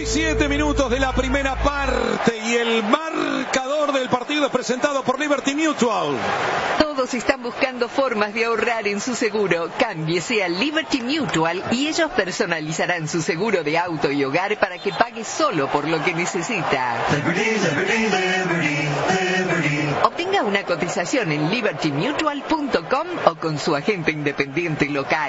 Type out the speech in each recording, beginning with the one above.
17 minutos de la primera parte y el marcador del partido es presentado por Liberty Mutual. Todos están buscando formas de ahorrar en su seguro. Cámbiese a Liberty Mutual y ellos personalizarán su seguro de auto y hogar para que pague solo por lo que necesita. Obtenga una cotización en libertymutual.com o con su agente independiente local.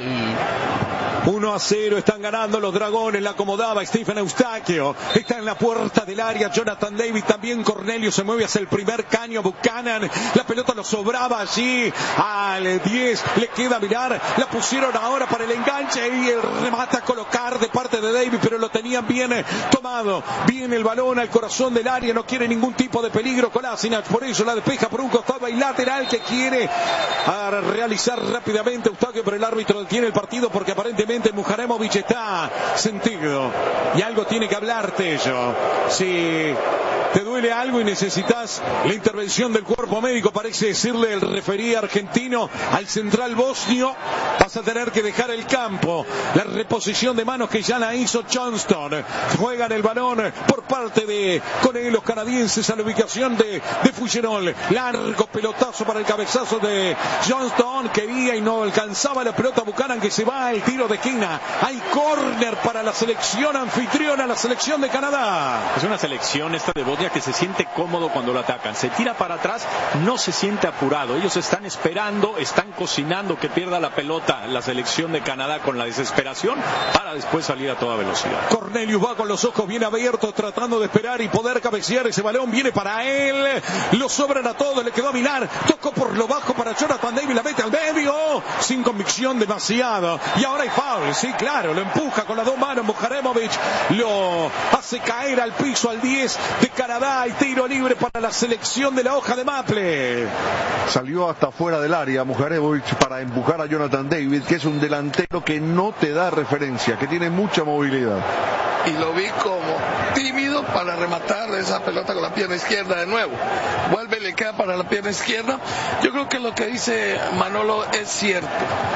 1-0 están ganando los Dragones, la acomodaba Stephen Eustaquio, está en la puerta del área Jonathan David, también Cornelio se mueve hacia el primer caño, Buchanan, la pelota lo sobraba allí al 10, le queda mirar, la pusieron ahora para el enganche y el remata a colocar de parte de David, pero lo tenían bien tomado, viene el balón al corazón del área, no quiere ningún tipo de peligro Kolasinac, por eso la despeja por un costado y lateral que quiere realizar rápidamente Eustaquio, pero el árbitro detiene el partido porque aparentemente Mujaremovic está sentido y algo tiene que hablarte ello. Si te duele algo y necesitas la intervención del cuerpo médico, parece decirle el referí argentino al central bosnio, vas a tener que dejar el campo. La reposición de manos que ya la hizo Johnston, juegan el balón por parte de los canadienses a la ubicación de Fougerolles, largo pelotazo para el cabezazo de Johnston, quería y no alcanzaba la pelota Buchanan que se va al tiro de esquina. Hay córner para la selección anfitriona, la selección de Canadá. Es una selección esta de Bosnia que se siente cómodo cuando lo atacan, se tira para atrás, no se siente apurado, ellos están esperando, están cocinando que pierda la pelota la selección de Canadá con la desesperación para después salir a toda velocidad. Cornelius va con los ojos bien abiertos tratando de esperar y poder cabecear, ese balón viene para él, lo sobran a todos, le quedó a Milar, tocó por lo bajo para Jonathan David, la mete al medio, sin convicción demasiado, y ahora hay foul, sí claro, lo empuja con las dos manos Mujaremovic, lo hace caer al piso al 10 de Canadá y tiro libre para la selección de la hoja de Maple. Salió hasta fuera del área Mujaremovic para empujar a Jonathan David, que es un delantero que no te da referencia, que tiene mucha movilidad. Y lo vi como tímido para rematar esa pelota con la pierna izquierda de nuevo. Vuelve y le queda para la pierna izquierda. Yo creo que lo que dice Manolo es cierto.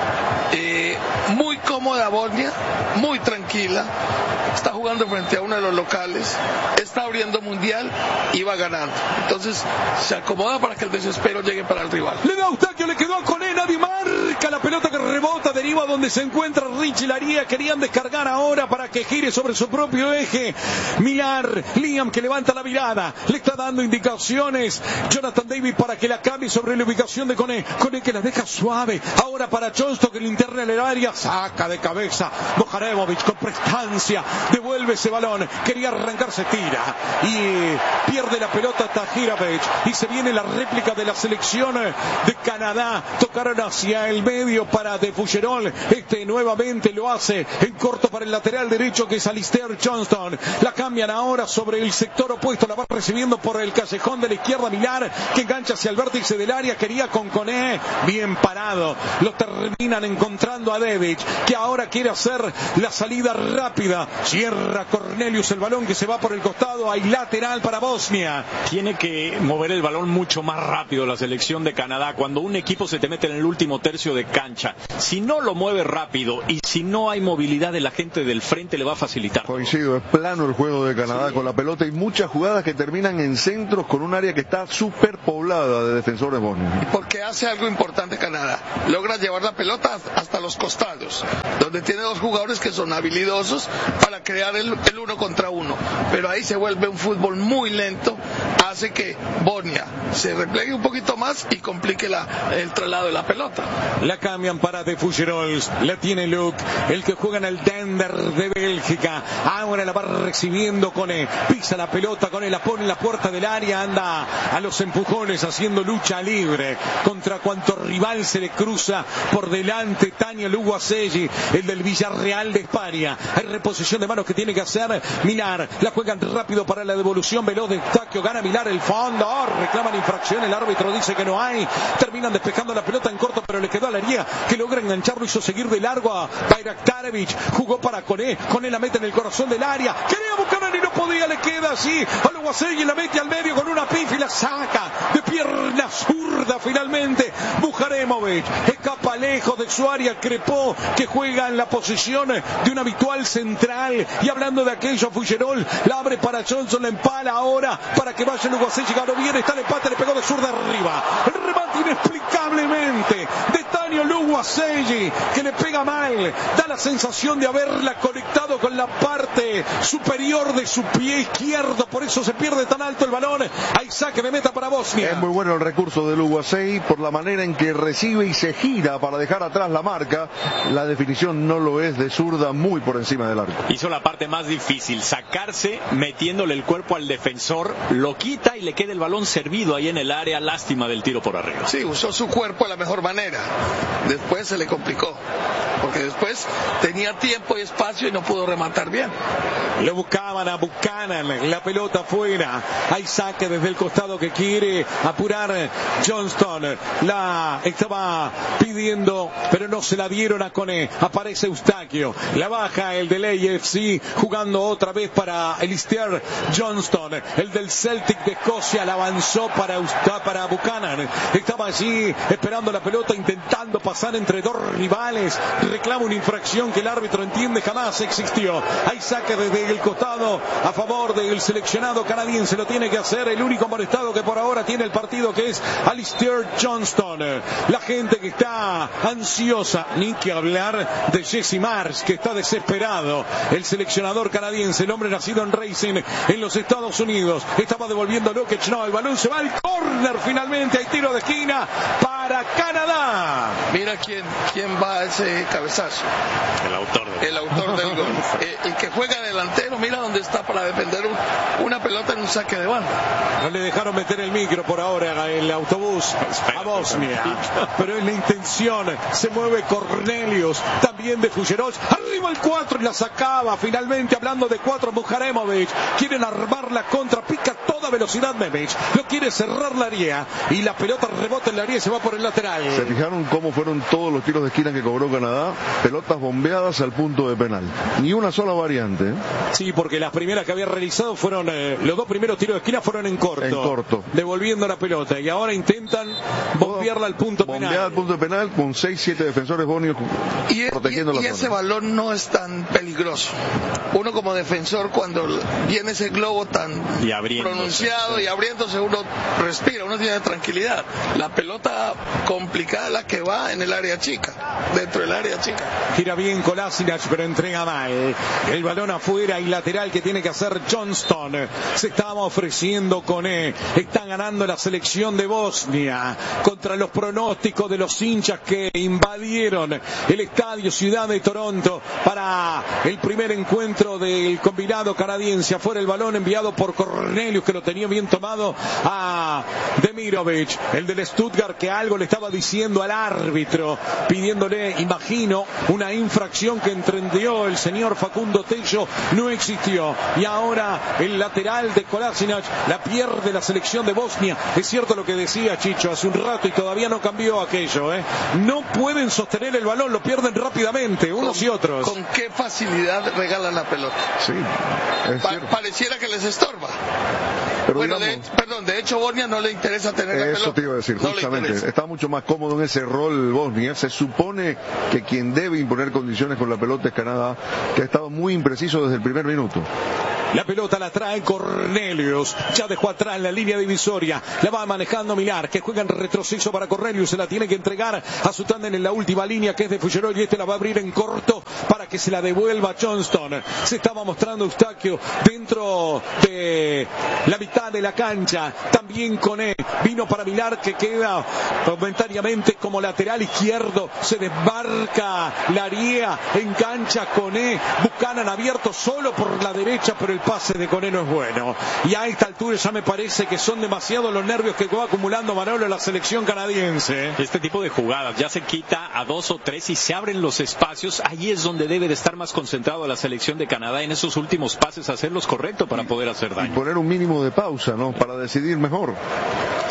Muy cómoda Bosnia, muy tranquila. Está jugando frente a uno de los locales, está abriendo mundial y va ganando. Entonces se acomoda para que el desespero llegue para el rival. Le da Eustaquio, le quedó a Coné, nadie marca la pelota que rebota, deriva donde se encuentra Richie Laría. Querían descargar ahora para que gire sobre su propio eje. Milar, Liam que levanta la mirada, le está dando indicaciones Jonathan David para que la cambie sobre la ubicación de Coné. Coné que la deja suave, ahora para Johnston que le interna en el área, saca de cabeza Mujaremovic con prestancia, devuelve ese balón, quería arrancarse, tira y pierde la pelota Tahirovic y se viene la réplica de la selección de Canadá. Tocaron hacia el medio para de Fougerolles, nuevamente lo hace en corto para el lateral derecho que es Alistair Johnston, la cambian ahora sobre el sector opuesto, la va recibiendo por el callejón de la izquierda Milar que engancha hacia el vértice del área, quería con Coné, bien parado, lo terminan encontrando a David que ahora quiere hacer la salida rápida, cierra Cornelius el balón que se va por el costado, hay lateral para Bosnia. Tiene que mover el balón mucho más rápido la selección de Canadá cuando un equipo se te mete en el último tercio de cancha, si no lo mueve rápido y si no hay movilidad de la gente del frente le va a facilitar. Coincido, es plano el juego de Canadá con la pelota y muchas jugadas que terminan en centros con un área que está súper poblada de defensores bosnios. Porque hace algo importante Canadá, logra llevar la pelota hasta los costados, donde tiene dos jugadores que son habilidosos para crear el uno contra uno, pero ahí se vuelve un fútbol muy lento, hace que Bosnia se replegue un poquito más y complique el traslado de la pelota. La cambian para de Fougerolles, la tiene Luke, el que juega en el Denver de Bélgica, ahora la va recibiendo Coné, pisa la pelota, Coné la pone en la puerta del área, anda a los empujones haciendo lucha libre contra cuanto rival se le cruza por delante. Tania Luguaselli, el del Villarreal de España, hay reposición de manos que tiene que hacer Milar, la juegan rápido para la devolución veloz de Eustaquio, gana Milar el fondo, reclaman infracción, el árbitro dice que no hay, terminan despejando la pelota en corto pero le quedó a la Laría que logra engancharlo, hizo seguir de largo a Bayraktarevic, jugó para Koné la mete en el corazón del área, quería Buchanan y no podía, le queda así a Luguasegui, la mete al medio con una pif y la saca de pierna zurda finalmente. Bukharemovic escapa lejos de su área, Crepó, que juega en la posición de un habitual central, y hablando de aquello, Fuggerol la abre para Johnson, la empala ahora para que vaya Luguasegui, ganó bien, está el empate, le pegó de zurda arriba, el remate inexplicablemente de Tanio Luguasegui, que le pega mal, da la sensación de haberla conectado con la parte superior de su pie izquierdo, por eso se pierde tan alto el balón. Hay saque de meta para Bosnia. Es muy bueno el recurso de Luguasegui por la manera en que recibe y se gira para dejar atrás la marca. La definición no lo es de zurda, muy por encima del arco. Hizo la parte más difícil, sacarse metiéndole el cuerpo al defensor, lo quita y le queda el balón servido ahí en el área. Lástima del tiro por arriba. Sí, usó su cuerpo de la mejor manera. Después se le complicó, porque después tenía tiempo y espacio y no pudo rematar bien. Lo buscaban a Buchanan, la pelota fuera. Hay saque desde el costado que quiere apurar Johnston. La estaba pidiendo, pero no se la dieron a Koné. Aparece Eustaquio, la baja el del AFC, jugando otra vez para Alistair Johnston, el del Celtic de Escocia. La avanzó para Buchanan. Estaba allí esperando la pelota, intentando pasar entre dos rivales. Reclama una infracción que el árbitro entiende jamás existió. Hay saque desde el costado a favor del seleccionado canadiense. Lo tiene que hacer el único amonestado que por ahora tiene el partido, que es Alistair Johnston. La gente que está ansiosa, ni que hablar de Jesse Marsh, que está desesperado. El seleccionador canadiense, el hombre nacido en Racing en los Estados Unidos, estaba devolviendo Lukic. No, el balón se va al córner finalmente. Hay tiro de esquina para Canadá. Mira quién va a ese cabezazo. El autor del gol. Y que juega delantero, mira dónde está para defender una pelota en un saque de banda. No le dejaron meter el micro por ahora el autobús a Bosnia, pero es la intención. Se mueve Cornelius, también de Fuggerol, arriba el 4 y la sacaba finalmente. Hablando de 4, Bukharemovic, quieren armar la contra, pica toda velocidad Memic, lo quiere cerrar la área y la pelota rebota en la área y se va por el lateral. ¿Se fijaron cómo fueron todos los tiros de esquina que cobró Canadá? Pelotas bombeadas al punto de penal, ni una sola variante. Sí, porque las primeras que había realizado fueron, los dos primeros tiros de esquina fueron en corto, devolviendo la pelota, y ahora intentan bombearla al punto penal. Bombeada al punto de penal con 6-7 defensores bonios protegiendo la zona. Y ese balón no es tan peligroso. Uno como defensor, cuando viene ese globo tan pronunciado y abriéndose, uno respira, uno tiene tranquilidad. La pelota complicada, la que va en el área chica, dentro del área chica. Gira bien Kolasinac, pero entrega mal. El balón afuera y lateral que tiene que hacer Johnston. Se estaba ofreciendo Koné. Está ganando la selección de Bosnia contra los pronósticos de los hinchas que invadieron el estadio Ciudad de Toronto para el primer encuentro del combinado canadiense. Afuera el balón enviado por Cornelius, que lo tenía bien tomado a Demirovic, el del Stuttgart, que algo le estaba diciendo al árbitro, pidiéndole, imagino, una infracción que entendió el señor Facundo Tello no existió. Y ahora el lateral de Kolasinac la pierde la selección de Bosnia. Es cierto lo que decía Chicho hace un rato y todavía no cambió aquello, No pueden sostener el balón, lo pierden rápidamente unos y otros. ¿Con qué facilidad regalan la pelota? Sí, pareciera que les estorba. Pero bueno, digamos, de hecho Bosnia no le interesa tener la pelota. Eso te iba a decir, justamente. Está mucho más cómodo en ese rol Bosnia. Se supone que quien debe imponer condiciones con la pelota es Canadá, que ha estado muy impreciso desde el primer minuto. La pelota la trae Cornelius, ya dejó atrás en la línea divisoria, la va manejando Millar, que juega en retroceso para Cornelius, se la tiene que entregar a su tándem en la última línea, que es de Fuggerol, y la va a abrir en corto para que se la devuelva Johnston. Se estaba mostrando Eustaquio dentro de la mitad de la cancha, también Koné, vino para Millar, que queda momentáneamente como lateral izquierdo, se desmarca Laría, engancha Koné, Buchanan abierto solo por la derecha, pero el pase de Koné no es bueno, y a esta altura ya me parece que son demasiados los nervios que va acumulando Manolo en la selección canadiense. Este tipo de jugadas ya se quita a 2 o 3 y se abren los espacios. Ahí es donde debe de estar más concentrado la selección de Canadá, en esos últimos pases, hacerlos correctos para poder hacer daño. Y poner un mínimo de pausa, ¿no? Para decidir mejor.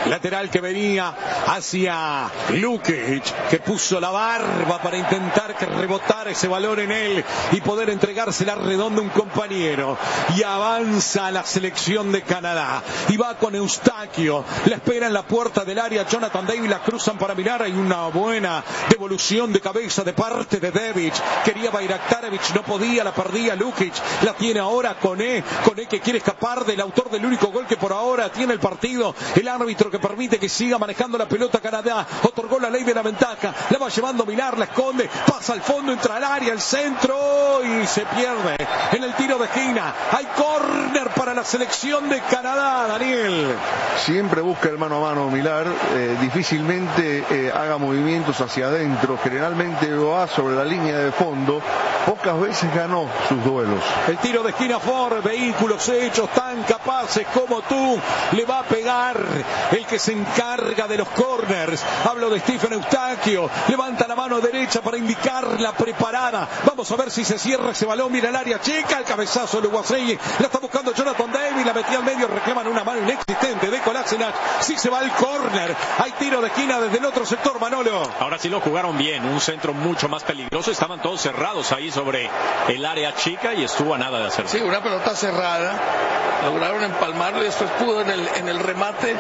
Lateral que venía hacia Lukic, que puso la barba para intentar que rebotara ese balón en él y poder entregársela redonda a un compañero. Y avanza la selección de Canadá. Y va con Eustaquio. La espera en la puerta del área. Jonathan David la cruzan para mirar. Hay una buena devolución de cabeza de parte de Devic. Quería Bayraktarevic, no podía, la perdía Lukic. La tiene ahora Koné que quiere escapar del autor del único gol que por ahora tiene el partido. El árbitro que permite que siga manejando la pelota Canadá. Otorgó la ley de la ventaja. La va llevando Millar, la esconde. Pasa al fondo, entra al área, el centro y se pierde en el tiro de esquina. Hay córner para la selección de Canadá, Daniel. Siempre busca el mano a mano Millar, difícilmente haga movimientos hacia adentro, generalmente lo hace sobre la línea de fondo, pocas veces ganó sus duelos. El tiro de esquina Ford, vehículos hechos tan capaces como tú, le va a pegar el que se encarga de los corners. Hablo de Stephen Eustaquio, levanta la mano derecha para indicar la preparada. Vamos a ver si se cierra ese balón, mira el área chica, el cabezazo de Uguasei, la está buscando Jonathan David, la metía al medio, reclaman una mano inexistente de Kolasinac. Sí se va al córner, hay tiro de esquina desde el otro sector, Manolo. Ahora sí lo jugaron bien, un centro mucho más peligroso, estaban todos cerrados ahí sobre el área chica y estuvo a nada de hacerlo. Sí, una pelota cerrada, lograron empalmarlo y después pudo en el remate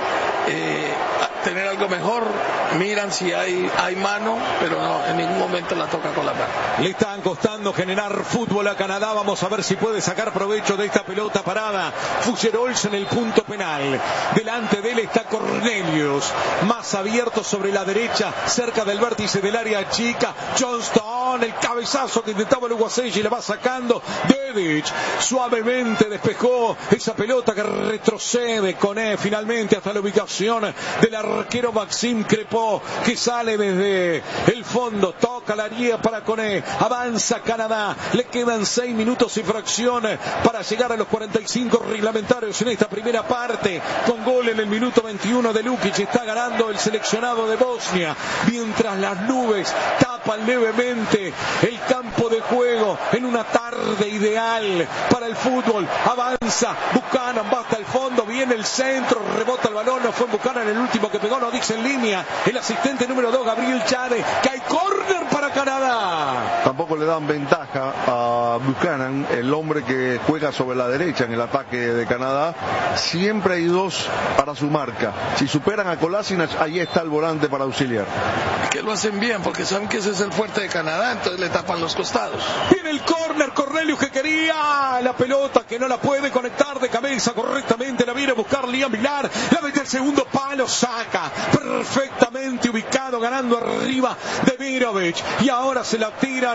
tener algo mejor. Miran si hay mano, pero no, en ningún momento la toca con la mano. Le están costando generar fútbol a Canadá. Vamos a ver si puede sacar provecho de esta pelota parada. Fusherols en el punto penal. Delante de él está Cornelius, más abierto sobre la derecha, cerca del vértice del área chica. Johnston, el cabezazo que intentaba el Uguasei y la va sacando. Dedic suavemente despejó esa pelota que retrocede con finalmente hasta la ubicación del arquero Maxime Crepó, que sale desde el fondo, toca la área para Koné, avanza Canadá, le quedan 6 minutos y fracción para llegar a los 45 reglamentarios en esta primera parte, con gol en el minuto 21 de Lukic. Está ganando el seleccionado de Bosnia, mientras las nubes tapan levemente el campo de juego en una tarde ideal para el fútbol. Avanza Buchanan, va hasta el fondo, viene el centro, rebota el balón, no fue Buchanan el último que pegó, no dice en línea el asistente número 2, Gabriel Chade, que hay córner para Canadá. Tampoco le dan ventaja a Buchanan, el hombre que juega sobre la derecha en el ataque de Canadá. Siempre hay dos para su marca. Si superan a Kolasinac, ahí está el volante para auxiliar. Que lo hacen bien, porque saben que ese es el fuerte de Canadá, entonces le tapan los costados. Viene el córner, Cornelius que quería la pelota, que no la puede conectar de cabeza correctamente, la viene a buscar Liam Millar, la mete al segundo palo, saca perfectamente ubicado, ganando arriba de Mirovic, y ahora se la tiran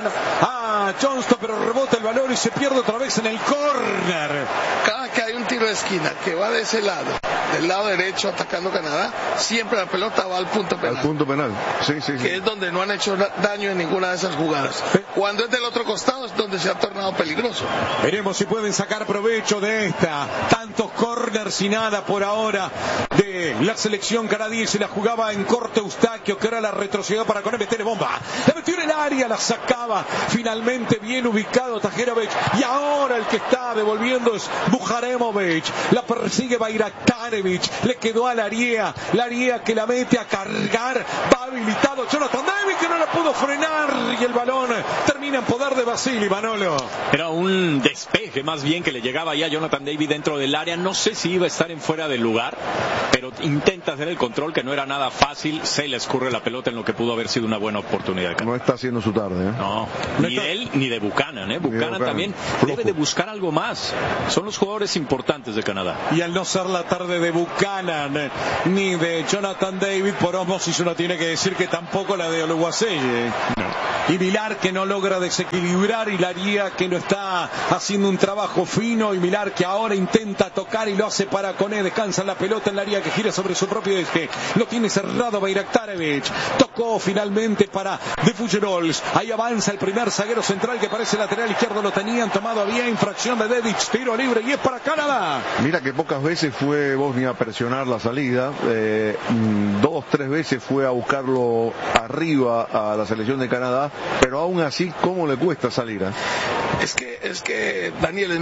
a Johnston, pero rebota el balón y se pierde otra vez en el córner. Cada que hay un tiro de esquina que va de ese lado, del lado derecho atacando Canadá, siempre la pelota va al punto penal. Al punto penal, sí. Que es donde no han hecho daño en ninguna de esas jugadas. Cuando es del otro costado es donde se ha tornado peligroso. Veremos si pueden sacar provecho de esta. Tantos corners y nada por ahora de la selección canadiense. La jugaba en corte Eustaquio, que ahora la retrocedió para con meterle bomba. La metió en el área, la sacaba. Finalmente bien ubicado Tajerovic. Y ahora el que está devolviendo es Bujaremovic. La persigue Bayraktarevic. Le quedó a la área que la mete a cargar. Va habilitado Jonathan David, que no la pudo frenar. Y el balón termina en poder de Vasily, Manolo. Era un despeje más bien que le llegaba ya a Jonathan David dentro del área. No sé si iba a estar en fuera del lugar, pero intenta hacer el control, que no era nada fácil. Se le escurre la pelota en lo que pudo haber sido una buena oportunidad. No está haciendo su tarde, ¿eh? No, ni de él ni de Buchanan, ¿eh? Buchanan también debe de buscar algo más. Son los jugadores importantes de Canadá. Y al no ser la tarde de Buchanan ni de Jonathan David, por osmosis uno tiene que decir que tampoco la de Oluwaseyi. No. Y Millar, que no logra desequilibrar, y Laría, que no está haciendo un trabajo fino, y Millar, que ahora intenta tocar y lo hace para Koné. Descansa la pelota en Laría, que gira sobre su propio eje. Lo tiene cerrado Bayraktarevic. Tocó finalmente para De Fusherols. Ahí avanza el primer zaguero central, que parece lateral izquierdo. Lo tenían tomado, había infracción de Dedic. Tiro libre y es para Canadá. Mira que pocas veces fue Bosnia a presionar la salida. 2-3 veces fue a buscarlo arriba a la selección de Canadá, pero aún así, ¿cómo le cuesta salir? Es que Daniel,